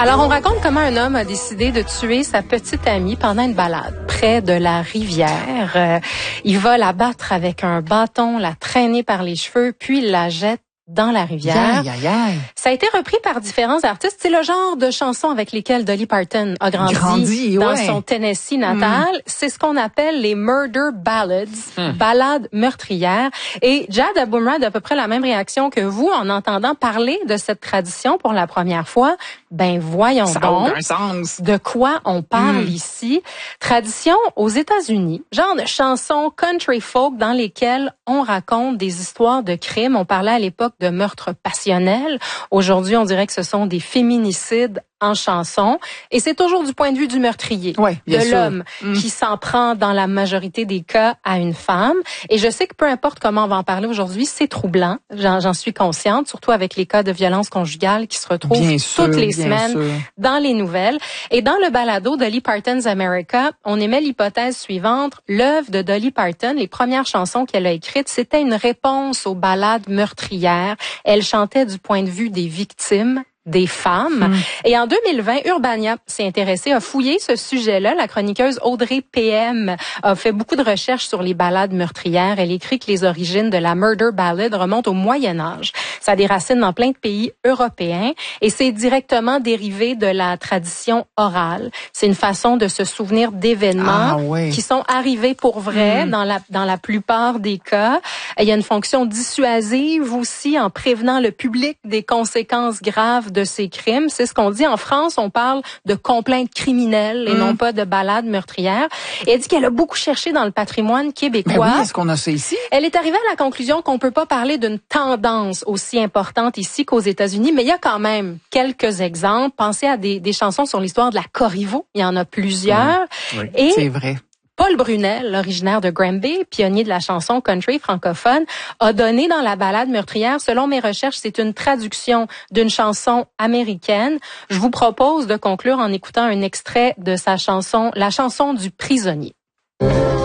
Alors, on raconte comment un homme a décidé de tuer sa petite amie pendant une balade près de la rivière. Il va la battre avec un bâton, la traîner par les cheveux, puis la jette dans la rivière. Aïe, aïe, aïe. Ça a été repris par différents artistes. C'est le genre de chansons avec lesquelles Dolly Parton a grandi dans son Tennessee natal. C'est ce qu'on appelle les murder ballads, ballades meurtrières. Et Jad Abumrad a à peu près la même réaction que vous en entendant parler de cette tradition pour la première fois. Ben voyons ça donc a aucun sens. De quoi on parle ici. Tradition aux États-Unis, genre de chansons country folk dans lesquelles on raconte des histoires de crimes. On parlait à l'époque de meurtres passionnels. Aujourd'hui, on dirait que ce sont des féminicides en chanson. Et c'est toujours du point de vue du meurtrier, de l'homme qui s'en prend dans la majorité des cas à une femme. Et je sais que peu importe comment on va en parler aujourd'hui, c'est troublant. J'en suis consciente, surtout avec les cas de violence conjugale qui se retrouvent toutes les semaines dans les nouvelles. Et dans le balado Dolly Parton's America, on émet l'hypothèse suivante. L'œuvre de Dolly Parton, les premières chansons qu'elle a écrites, c'était une réponse aux ballades meurtrières. Elle chantait du point de vue des victimes, des femmes. Et en 2020, Urbania s'est intéressée, a fouillé ce sujet-là. La chroniqueuse Audrey PM a fait beaucoup de recherches sur les ballades meurtrières. Elle écrit que les origines de la murder ballad remontent au Moyen Âge. Ça a des racines dans plein de pays européens et c'est directement dérivé de la tradition orale. C'est une façon de se souvenir d'événements qui sont arrivés pour vrai dans la plupart des cas. Il y a une fonction dissuasive aussi en prévenant le public des conséquences graves de ces crimes. C'est ce qu'on dit. En France, on parle de complaintes criminelles et non pas de ballades meurtrières. Et elle dit qu'elle a beaucoup cherché dans le patrimoine québécois. Mais oui, est-ce qu'on a ça ici? Elle est arrivée à la conclusion qu'on peut pas parler d'une tendance aussi importante ici qu'aux États-Unis, mais il y a quand même quelques exemples. Pensez à des chansons sur l'histoire de la Corriveau. Il y en a plusieurs. Oui, et c'est vrai. Paul Brunel, originaire de Granby, pionnier de la chanson country francophone, a donné dans la ballade meurtrière, selon mes recherches, c'est une traduction d'une chanson américaine. Je vous propose de conclure en écoutant un extrait de sa chanson, la chanson du prisonnier.